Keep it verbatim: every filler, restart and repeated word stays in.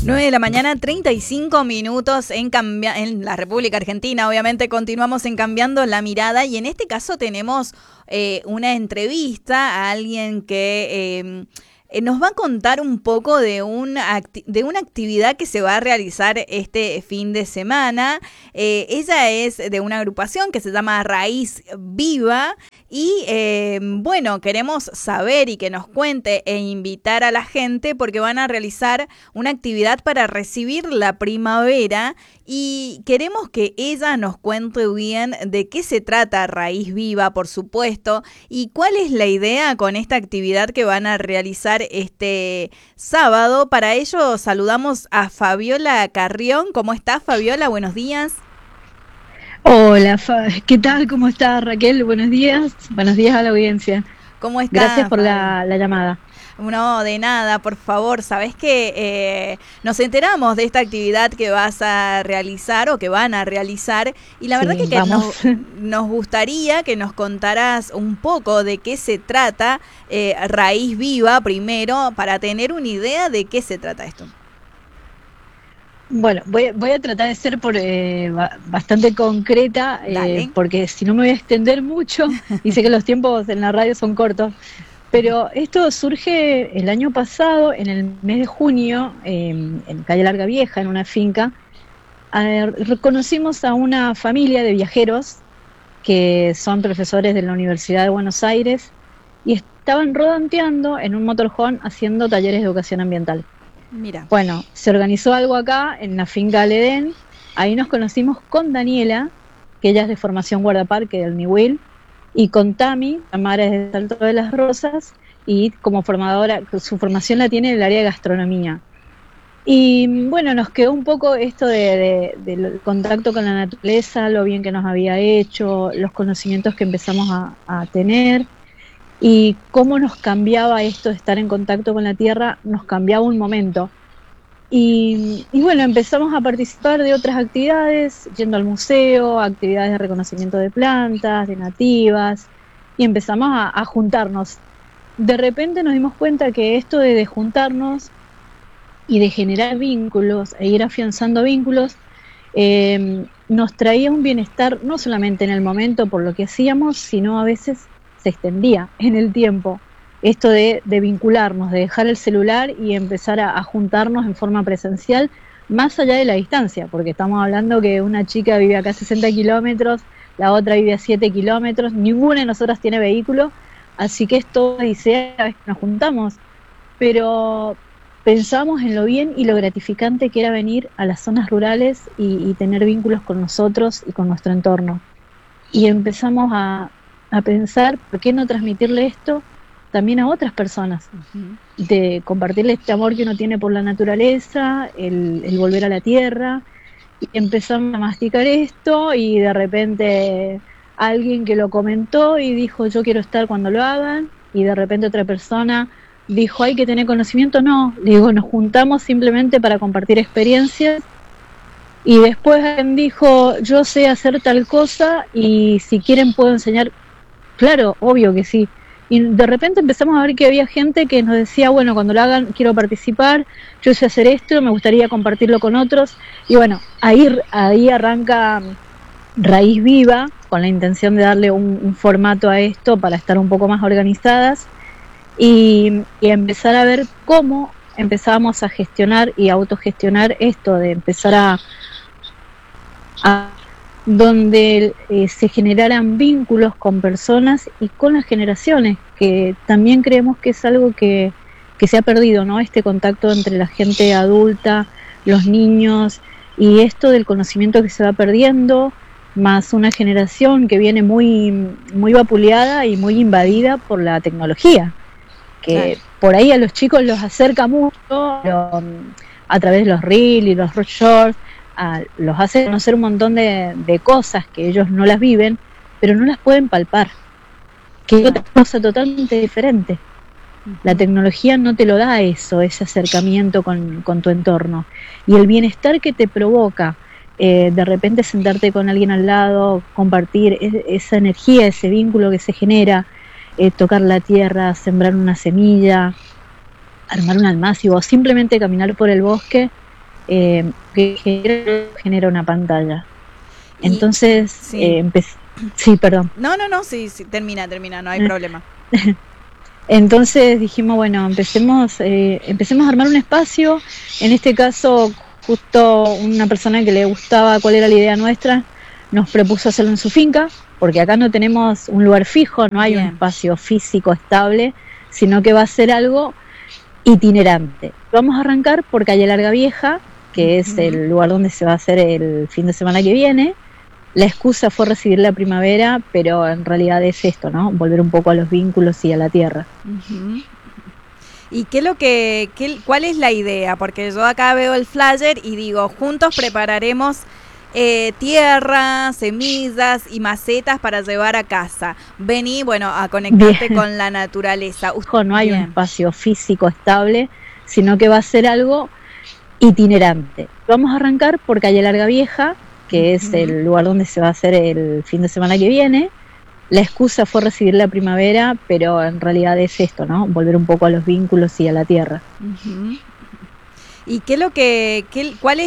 nueve de la mañana, treinta y cinco minutos en, cambia en la República Argentina. Obviamente continuamos en Cambiando la Mirada y en este caso tenemos eh, una entrevista a alguien que eh, eh, nos va a contar un poco de una, de una actividad que se va a realizar este fin de semana. Eh, ella es de una agrupación que se llama Raíz Viva. Y eh, bueno, queremos saber y que nos cuente e invitar a la gente porque van a realizar una actividad para recibir la primavera y queremos que ella nos cuente bien de qué se trata Raíz Viva, por supuesto, y cuál es la idea con esta actividad que van a realizar este sábado. Para ello saludamos a Fabiola Carrión. ¿Cómo estás, Fabiola? Buenos días. Hola, Fa- ¿qué tal? ¿Cómo está Raquel? Buenos días. Buenos días a la audiencia. ¿Cómo estás? Gracias por la, la llamada. No, de nada, por favor. Sabés que eh, nos enteramos de esta actividad que vas a realizar o que van a realizar y la Sí, verdad que, que nos, nos gustaría que nos contaras un poco de qué se trata eh, Raíz Viva primero para tener una idea de qué se trata esto. Bueno, voy, voy a tratar de ser por, eh, ba- bastante concreta, eh, porque si no me voy a extender mucho, y sé que los tiempos en la radio son cortos, pero esto surge el año pasado, en el mes de junio, eh, en Calle Larga Vieja, en una finca. Eh, reconocimos a una familia de viajeros que son profesores de la Universidad de Buenos Aires y estaban rodanteando en un motorhome haciendo talleres de educación ambiental. Mira. Bueno, se organizó algo acá en la finca Aledén. Ahí nos conocimos con Daniela, que ella es de formación guardaparque del Niwil, y con Tami, la madre es de Salto de las Rosas, y como formadora, su formación la tiene en el área de gastronomía. Y bueno, nos quedó un poco esto de, de, del contacto con la naturaleza, lo bien que nos había hecho, los conocimientos que empezamos a, a tener. Y cómo nos cambiaba esto de estar en contacto con la tierra, nos cambiaba un momento. Y, y bueno, empezamos a participar de otras actividades, yendo al museo, actividades de reconocimiento de plantas, de nativas, y empezamos a, a juntarnos. De repente nos dimos cuenta que esto de, de juntarnos y de generar vínculos, e ir afianzando vínculos, eh, nos traía un bienestar no solamente en el momento por lo que hacíamos, sino a veces se extendía en el tiempo, esto de, de vincularnos, de dejar el celular y empezar a, a juntarnos en forma presencial, más allá de la distancia, porque estamos hablando que una chica vive acá a sesenta kilómetros, la otra vive a siete kilómetros, ninguna de nosotras tiene vehículo, así que esto dice a veces que nos juntamos, pero pensamos en lo bien y lo gratificante que era venir a las zonas rurales y, y tener vínculos con nosotros y con nuestro entorno. Y empezamos a a pensar por qué no transmitirle esto también a otras personas, uh-huh. de compartirle este amor que uno tiene por la naturaleza, el, el volver a la tierra, y empezamos a masticar esto y de repente alguien que lo comentó y dijo yo quiero estar cuando lo hagan, y de repente otra persona dijo hay que tener conocimiento, no, le digo nos juntamos simplemente para compartir experiencias. Y después alguien dijo yo sé hacer tal cosa y si quieren puedo enseñar. Claro, obvio que sí. Y de repente empezamos a ver que había gente que nos decía, bueno, cuando lo hagan quiero participar, yo sé hacer esto, me gustaría compartirlo con otros. Y bueno, ahí, ahí arranca Raíz Viva, con la intención de darle un, un formato a esto para estar un poco más organizadas y, y empezar a ver cómo empezábamos a gestionar y autogestionar esto, de empezar a... a donde eh, se generaran vínculos con personas y con las generaciones, que también creemos que es algo que, que se ha perdido, ¿no? Este contacto entre la gente adulta, los niños, y esto del conocimiento que se va perdiendo, más una generación que viene muy, muy vapuleada y muy invadida por la tecnología, que claro. Por ahí a los chicos los acerca mucho, lo, a través de los reels y los shorts, A, los hace conocer un montón de, de cosas que ellos no las viven, pero no las pueden palpar, que es otra cosa totalmente diferente. La tecnología no te lo da eso, ese acercamiento con, con tu entorno. Y el bienestar que te provoca, eh, de repente sentarte con alguien al lado, compartir es, esa energía, ese vínculo que se genera, eh, tocar la tierra, sembrar una semilla, armar un almácigo, o simplemente caminar por el bosque, eh, que genera, genera una pantalla. Entonces, sí. Eh, empecé, sí, perdón. No, no, no, sí, sí, termina, termina, no hay problema. Entonces dijimos, bueno, empecemos, eh, empecemos a armar un espacio. En este caso, justo una persona que le gustaba cuál era la idea nuestra, nos propuso hacerlo en su finca, porque acá no tenemos un lugar fijo, no hay Bien. un espacio físico estable, sino que va a ser algo itinerante. Vamos a arrancar por Calle Larga Vieja, que uh-huh. es el lugar donde se va a hacer el fin de semana que viene. La excusa fue recibir la primavera, pero en realidad es esto, ¿no? Volver un poco a los vínculos y a la tierra. Uh-huh. ¿Y qué es lo que, qué, cuál es la idea? Porque yo acá veo el flyer y digo, juntos prepararemos eh, tierra, semillas y macetas para llevar a casa. Vení, bueno, a conectarte Bien. con la naturaleza. Ojo, no hay Bien. un espacio físico estable, sino que va a ser algo itinerante. Vamos a arrancar por Calle Larga Vieja, que es el lugar donde se va a hacer el fin de semana que viene. La excusa fue recibir la primavera, pero en realidad es esto, ¿no? Volver un poco a los vínculos y a la tierra. Uh-huh. ¿Y qué es lo que, qué, cuál es